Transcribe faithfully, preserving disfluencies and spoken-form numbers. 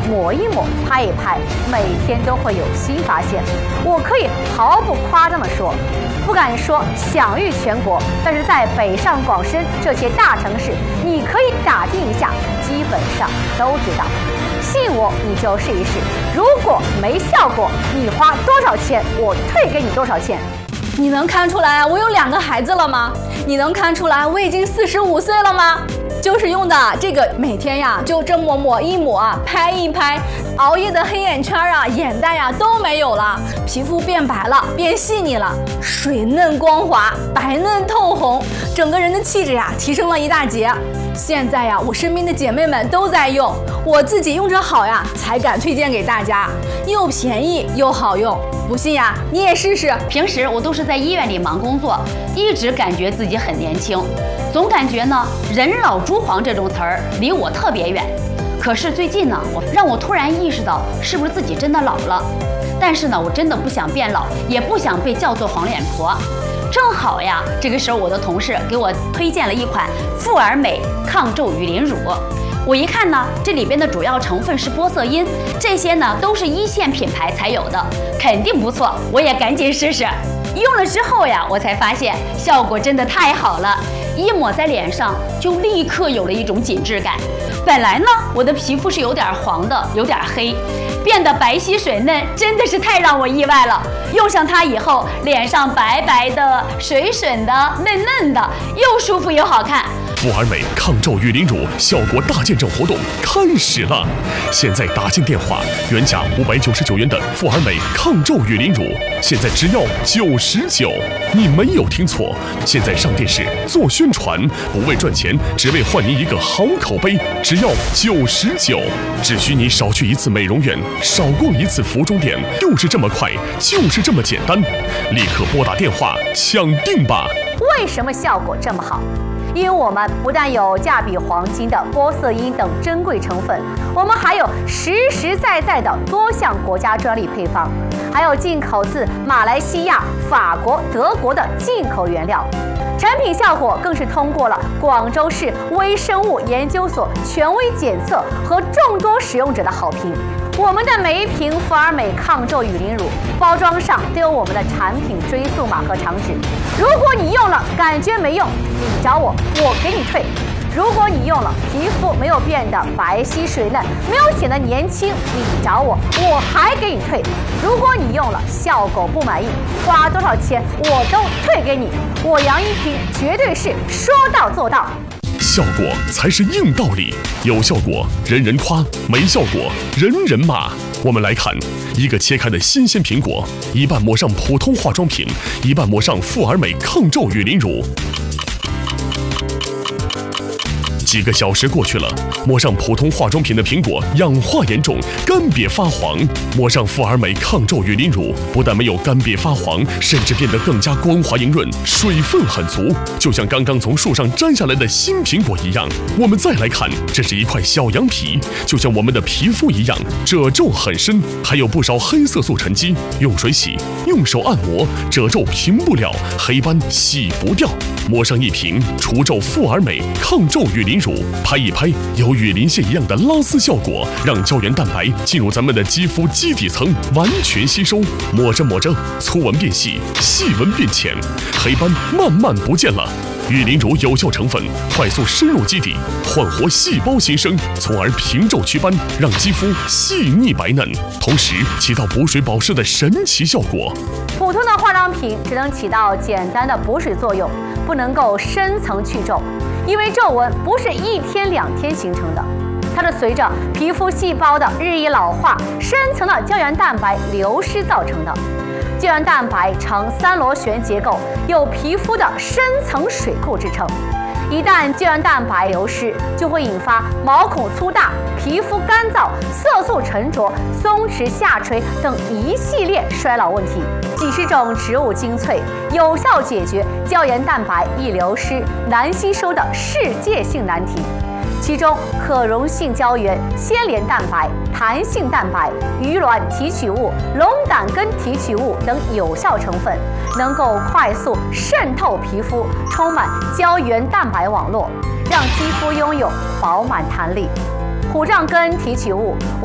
抹一抹、拍一拍，每天都会有新发现。我可以毫不夸张地说，不敢说享誉全国，但是在北上广深这些大城市，你可以打听一下，基本上都知道。信我，你就试一试。如果没效果，你花多少钱，我退给你多少钱。 你能看出来我有两个孩子了吗？你能看出来我已经四十五岁了吗？就是用的这个，每天呀就这么抹一抹，拍一拍，熬夜的黑眼圈啊、眼袋呀都没有了，皮肤变白了，变细腻了，水嫩光滑，白嫩透红，整个人的气质呀提升了一大截。现在呀，我身边的姐妹们都在用，我自己用着好呀，才敢推荐给大家，又便宜又好用。不信呀，你也试试。 平时我都是在医院里忙工作，一直感觉自己很年轻，总感觉呢“人老珠黄”这种词儿离我特别远。可是最近呢，我让我突然意识到，是不是自己真的老了？但是呢，我真的不想变老，也不想被叫做黄脸婆。正好呀，这个时候我的同事给我推荐了一款富尔美抗皱雨淋乳。我一看呢，这里边的主要成分是玻色因，这些呢都是一线品牌才有的，肯定不错。我也赶紧试试。用了之后呀，我才发现效果真的太好了，一抹在脸上就立刻有了一种紧致感。本来呢，我的皮肤是有点黄的，有点黑，变得白皙水嫩，真的是太让我意外了。用上它以后，脸上白白的、水水的、嫩嫩的，又舒服又好看。 富尔美抗皱雨淋乳效果大见证活动开始了！现在打进电话，原价五百九十九元的富尔美抗皱雨淋乳，现在只要九十九。你没有听错，现在上电视做宣传，不为赚钱，只为换您一个好口碑，只要九十九。只需你少去一次美容院，少逛一次服装店，就是这么快，就是这么简单。立刻拨打电话抢定吧！ 为什么效果这么好？因为我们不但有价比黄金的玻色因等珍贵成分，我们还有实实在在的多项国家专利配方，还有进口自马来西亚、法国、德国的进口原料。产品效果更是通过了广州市微生物研究所权威检测和众多使用者的好评。我们的每一瓶富尔美抗皱雨淋乳包装上都有我们的产品追溯码和厂址。如果你用了感觉没用，你找我，我给你退。如果你用了皮肤没有变得白皙水嫩，没有显得年轻，你找我，我还给你退。如果你用了效果不满意，花多少钱我都退给你。我杨一平绝对是说到做到。 效果才是硬道理，有效果人人夸，没效果人人骂。我们来看一个切开的新鲜苹果，一半抹上普通化妆品，一半抹上富尔美抗皱雨淋乳。几个小时过去了，抹上普通化妆品的苹果氧化严重，干瘪发黄；抹上富尔美抗皱雨淋乳，不但没有干瘪发黄，甚至变得更加光滑莹润，水分很足，就像刚刚从树上摘下来的新苹果一样。我们再来看，这是一块小羊皮，就像我们的皮肤一样，褶皱很深，还有不少黑色素沉积。用水洗，用手按摩，褶皱平不了，黑斑洗不掉。抹上一瓶除皱富尔美抗皱雨淋乳，拍一拍，有雨淋线一样的拉丝效果，让胶原蛋白进入咱们的肌肤基底层，完全吸收。抹着抹着，粗纹变细，细纹变浅，黑斑慢慢不见了。雨淋乳有效成分快速深入基底，焕活细胞新生，从而平皱祛斑，让肌肤细腻白嫩，同时起到补水保湿的神奇效果。 普通的化妆品只能起到简单的补水作用，不能够深层去皱，因为皱纹不是一天两天形成的，它是随着皮肤细胞的日益老化，深层的胶原蛋白流失造成的。胶原蛋白呈三螺旋结构，有皮肤的深层水库之称。一旦胶原蛋白流失，就会引发毛孔粗大、皮肤干燥、色素沉着、松弛下垂等一系列衰老问题。几十种植物精粹，有效解决胶原蛋白易流失、难吸收的世界性难题。其中，可溶性胶原、纤连蛋白、弹性蛋白、鱼卵提取物、龙胆根提取物等有效成分，能够快速渗透皮肤，充满胶原蛋白网络，让肌肤拥有饱满弹力。虎杖根提取物